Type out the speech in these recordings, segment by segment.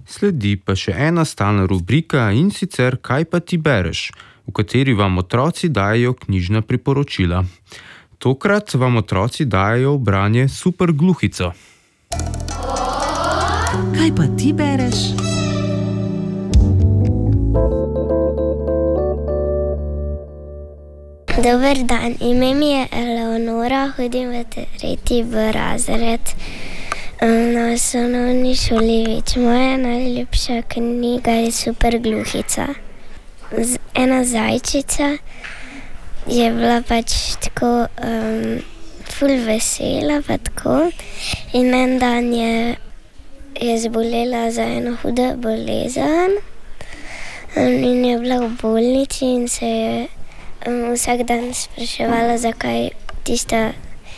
Sledi pa še ena stalna rubrika, in sicer Kaj pa ti bereš, v kateri vam otroci dajejo knjižna priporočila. Tokrat vam otroci dajejo v branje Supergluhico. Kaj pa ti bereš? Dober dan, ime mi je Eleonora, hodim v 3. razred na osnovni šoli Vič. Moja najljubša knjiga je Supergluhica. Ena zajčica je bila pač tako ful vesela pa tako in en dan je zbolela za eno hudo bolezen in je bila v bolnici in se je vsak dan spraševala, zakaj tista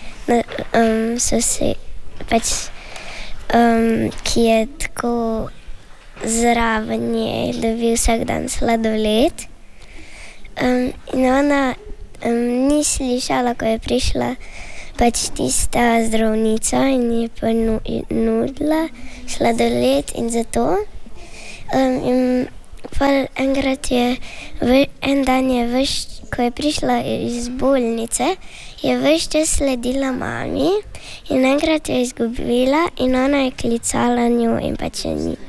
ki je tako zraven nje, dobi vsak dan sladoled. In ona ni slišala, ko je prišla pač tista zdravnica in ji ponudila sladoled in zato. In pol enkrat en dan ko je prišla iz bolnice, je ves čas sledila mami in enkrat jo je izgubila in ona je klicala njo in pač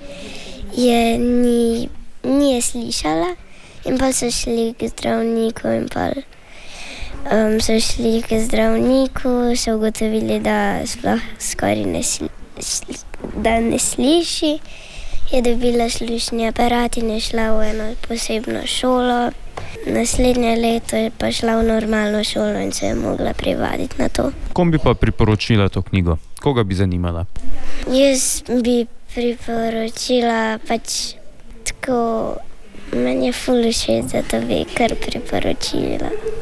ni je slišala in pol so šli k zdravniku in pol so šli k zdravniku, so ugotovili, da sploh skoraj ne sliši. Je dobila slušni aparat in je šla v eno posebno šolo. Naslednje leto je pa šla v normalno šolo in se je mogla privaditi na to. Kom bi pa priporočila to knjigo? Koga bi zanimala? Jaz bi priporočila pač tako, meni je ful všeč, zato bi kar priporočila.